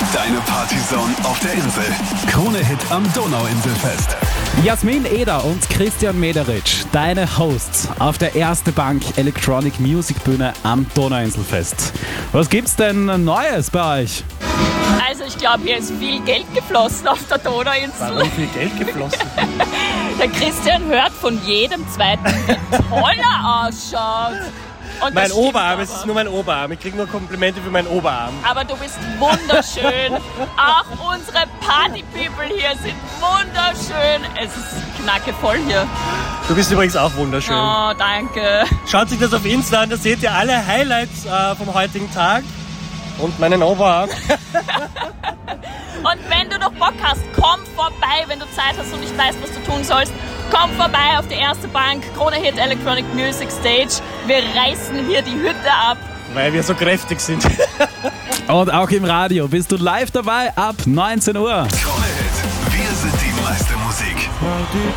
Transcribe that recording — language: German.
Deine Partyzone auf der Insel. Krone-Hit am Donauinselfest. Jasmin Eder und Christian Mederitsch, deine Hosts auf der Erste Bank Electronic Music Bühne am Donauinselfest. Was gibt's denn Neues bei euch? Also ich glaube, hier ist viel Geld geflossen auf der Donauinsel. Warum viel Geld geflossen? Der Christian hört von jedem Zweiten, wie toll er ausschaut. Und Mein das stimmt Oberarm, aber. es ist nur mein Oberarm. Ich kriege nur Komplimente für meinen Oberarm. Aber du bist wunderschön. Auch unsere Party-People hier sind wunderschön. Es ist knackevoll hier. Du bist übrigens auch wunderschön. Oh, danke. Schaut sich das auf Insta an, da seht ihr alle Highlights vom heutigen Tag. Und meinen Oberarm. Und wenn du noch Bock hast, komm vorbei, wenn du Zeit hast und nicht weißt, was du tun sollst. Komm vorbei auf die Erste Bank, Krone-Hit Electronic Music Stage. Wir reißen hier die Hütte ab. Weil wir so kräftig sind. Und auch im Radio bist du live dabei ab 19 Uhr. Krone-Hit. Wir sind die meiste Musik.